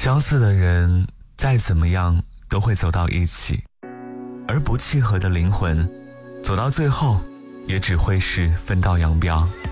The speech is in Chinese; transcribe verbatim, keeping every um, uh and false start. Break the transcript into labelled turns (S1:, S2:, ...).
S1: 相似的人再怎么样都会走到一起，而不契合的灵魂走到最后也只会是分道扬镳。